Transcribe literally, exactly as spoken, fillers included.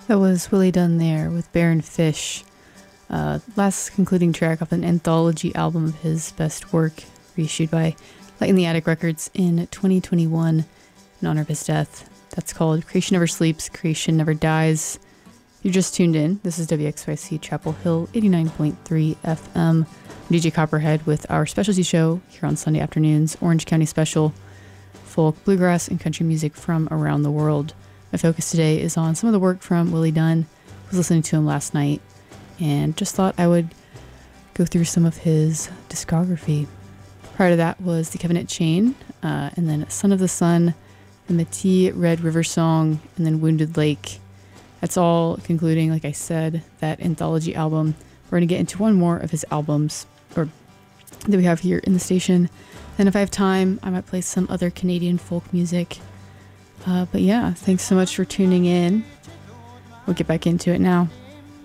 That was Willie Dunn there with Baron Fish. Uh, last concluding track off an anthology album of his best work, reissued by Light in the Attic Records in twenty twenty-one in honor of his death. That's called Creation Never Sleeps, Creation Never Dies. If you just tuned in, this is W X Y C Chapel Hill eighty-nine point three F M. I'm D J Copperhead with our specialty show here on Sunday afternoons, Orange County Special, folk, bluegrass, and country music from around the world. My focus today is on some of the work from Willie Dunn. I was listening to him last night and just thought I would go through some of his discography. Prior to that was The Covenant Chain, uh, and then Son of the Sun, the Métis Red River Song, and then Wounded Lake. That's all concluding, like I said, that anthology album. We're going to get into one more of his albums or that we have here in the station. And if I have time, I might play some other Canadian folk music. Uh, but yeah, thanks so much for tuning in. We'll get back into it now.